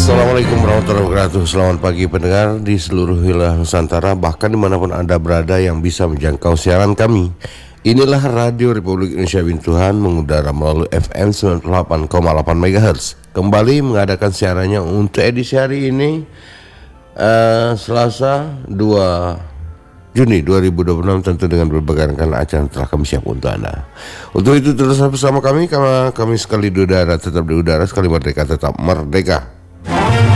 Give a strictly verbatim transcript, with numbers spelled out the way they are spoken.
Assalamualaikum warahmatullahi wabarakatuh. Selamat pagi pendengar di seluruh wilayah Nusantara, bahkan dimanapun Anda berada yang bisa menjangkau siaran kami. Inilah Radio Republik Indonesia Bintuhan, mengudara melalui F M sembilan puluh delapan koma delapan megahertz. Kembali mengadakan siarannya untuk edisi hari ini, uh, Selasa dua Juni dua ribu dua puluh enam, tentu dengan berbagai rangkaian acara telah kami siap untuk Anda. Untuk itu terus bersama kami, karena kami sekali di udara tetap di udara, sekali merdeka tetap merdeka.